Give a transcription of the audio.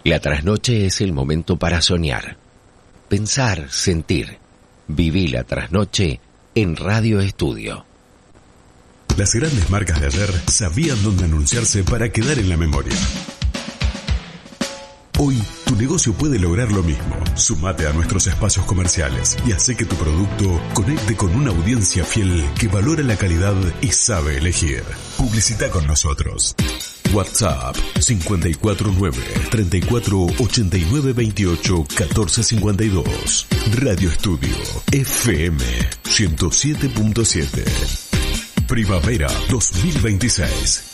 La trasnoche es el momento para soñar, pensar, sentir. Viví la trasnoche en Radio Estudio. Las grandes marcas de ayer sabían dónde anunciarse para quedar en la memoria. Hoy, tu negocio puede lograr lo mismo. Sumate a nuestros espacios comerciales y hace que tu producto conecte con una audiencia fiel que valora la calidad y sabe elegir. Publicita con nosotros. WhatsApp 549-348928-1452. Radio Estudio FM 107.7. Primavera 2026.